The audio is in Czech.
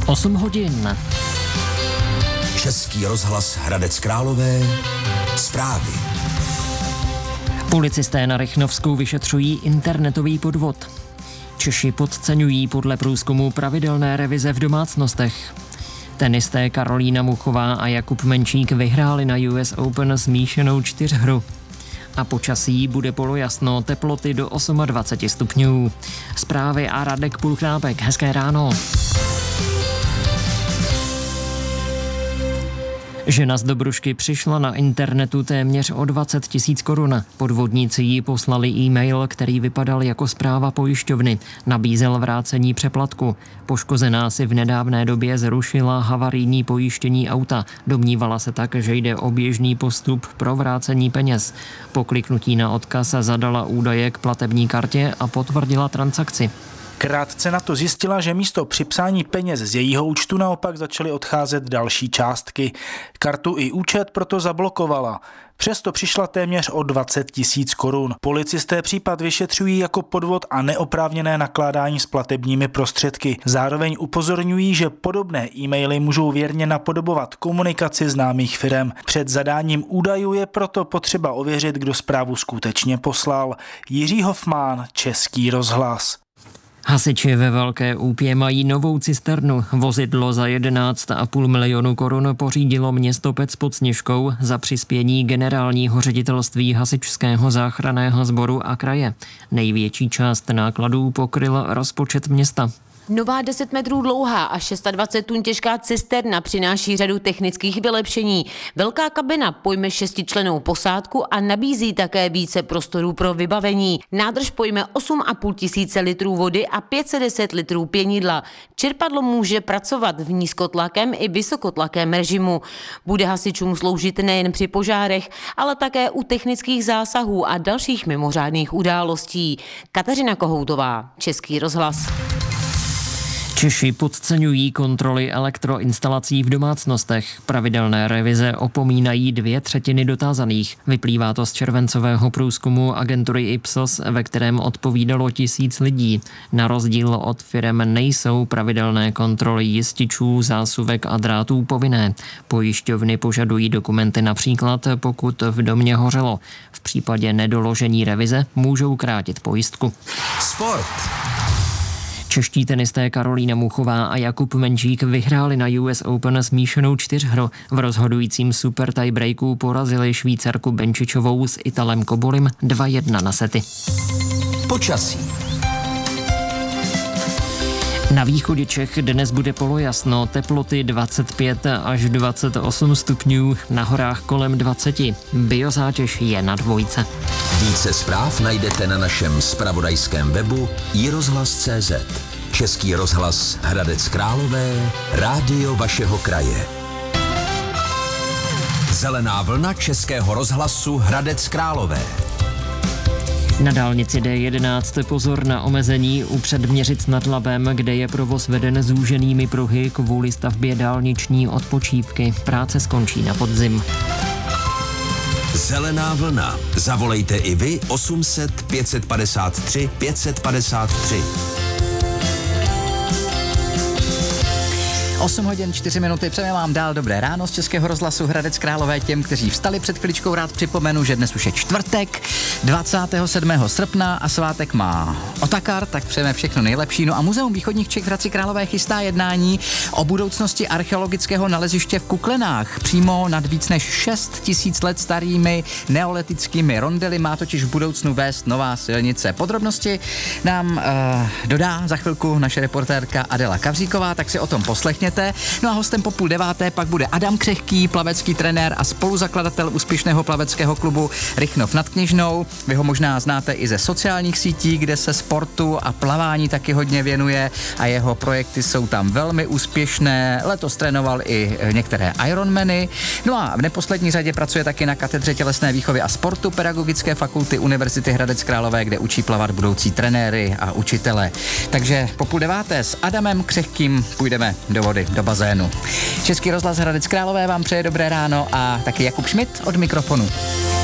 8 hodin. Český rozhlas Hradec Králové. Zprávy. Policisté na Rychnovsku vyšetřují internetový podvod. Češi podceňují podle průzkumu pravidelné revize v domácnostech. Tenisté Karolína Muchová a Jakub Menčík vyhráli na US Open smíšenou čtyřhru. A počasí bude polojasno, teploty do 28 stupňů. Zprávy a Radek Pulchnápek. Hezké ráno. Žena z Dobrušky přišla na internetu téměř o 20 000 korun. Podvodníci jí poslali e-mail, který vypadal jako zpráva pojišťovny. Nabízel vrácení přeplatku. Poškozená si v nedávné době zrušila havarijní pojištění auta. Domnívala se tak, že jde o běžný postup pro vrácení peněz. Po kliknutí na odkaz zadala údaje k platební kartě a potvrdila transakci. Krátce na to zjistila, že místo připsání peněz z jejího účtu naopak začaly odcházet další částky. Kartu i účet proto zablokovala. Přesto přišla téměř o 20 000 korun. Policisté případ vyšetřují jako podvod a neoprávněné nakládání s platebními prostředky. Zároveň upozorňují, že podobné e-maily můžou věrně napodobovat komunikaci známých firem. Před zadáním údajů je proto potřeba ověřit, kdo zprávu skutečně poslal. Jiří Hofmann, Český rozhlas. Hasiči ve Velké Úpě mají novou cisternu. Vozidlo za 11,5 milionu korun pořídilo město Pec pod Sněžkou za přispění generálního ředitelství hasičského záchranného sboru a kraje. Největší část nákladů pokryl rozpočet města. Nová 10 metrů dlouhá a 620 tun těžká cisterna přináší řadu technických vylepšení. Velká kabina pojme 6člennou posádku a nabízí také více prostorů pro vybavení. Nádrž pojme 8,5 tisíce litrů vody a 510 litrů pěnidla. Čerpadlo může pracovat v nízkotlakém i vysokotlakém režimu. Bude hasičům sloužit nejen při požárech, ale také u technických zásahů a dalších mimořádných událostí. Kateřina Kohoutová, Český rozhlas. Češi podceňují kontroly elektroinstalací v domácnostech. Pravidelné revize opomínají 2/3 dotázaných. Vyplývá to z červencového průzkumu agentury Ipsos, ve kterém odpovídalo 1000 lidí. Na rozdíl od firem nejsou pravidelné kontroly jističů, zásuvek a drátů povinné. Pojišťovny požadují dokumenty například, pokud v domě hořelo. V případě nedoložení revize můžou krátit pojistku. Sport. Čeští tenisté Karolína Muchová a Jakub Menčík vyhráli na US Open smíšenou čtyřhru. V rozhodujícím super tiebreaku porazili Švýcarku Benčičovou s Italem Kobolim 2-1 na sety. Počasí. Na východě Čech dnes bude polojasno, teploty 25 až 28 stupňů, na horách kolem 20. Biozátěž je na 2. Více zpráv najdete na našem zpravodajském webu iRozhlas.cz. Český rozhlas Hradec Králové, rádio vašeho kraje. Zelená vlna Českého rozhlasu Hradec Králové. Na dálnici D11 pozor na omezení u Předměřic nad Labem, kde je provoz veden zúženými pruhy kvůli stavbě dálniční odpočívky. Práce skončí na podzim. Zelená vlna. Zavolejte i vy 800 553 553. 8 hodin 4 minuty, přejeme vám dál dobré ráno z Českého rozhlasu Hradec Králové. Těm, kteří vstali před chviličkou, rád připomenu, že dnes už je čtvrtek, 27. srpna a svátek má Otakar, tak přejeme všechno nejlepší. No a Muzeum východních Čech v Hradci Králové chystá jednání o budoucnosti archeologického naleziště v Kuklenách. Přímo nad víc než 6 000 let starými neolitickými rondely má totiž v budoucnu vést nová silnice. Podrobnosti nám dodá za chvilku naše reportérka Adela Kavříková, tak si o tom poslechněte. No a hostem po 8:30 pak bude Adam Křehký, plavecký trenér a spoluzakladatel úspěšného plaveckého klubu Rychnov nad Kněžnou. Vy ho možná znáte i ze sociálních sítí, kde se sportu a plavání taky hodně věnuje a jeho projekty jsou tam velmi úspěšné. Letos trénoval i některé Ironmany. No a v neposlední řadě pracuje taky na katedře tělesné výchovy a sportu Pedagogické fakulty Univerzity Hradec Králové, kde učí plavat budoucí trenéry a učitele. Takže po 8:30 s Adamem Křehkým půjdeme do vody, do bazénu. Český rozhlas Hradec Králové vám přeje dobré ráno a taky Jakub Schmidt od mikrofonu.